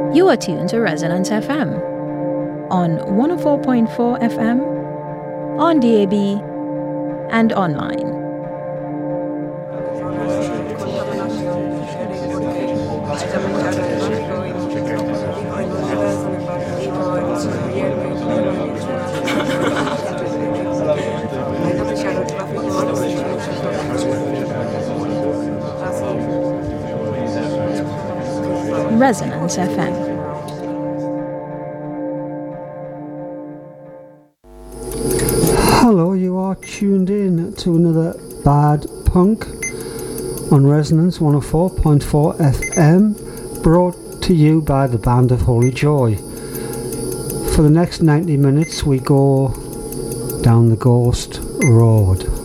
You are tuned to Resonance FM on 104.4 FM, on DAB, and online. Resonance FM. Hello, you are tuned in to another Bad Punk on Resonance 104.4 FM, brought to you by the Band of Holy Joy. For the next 90 minutes we go down the Ghost Road.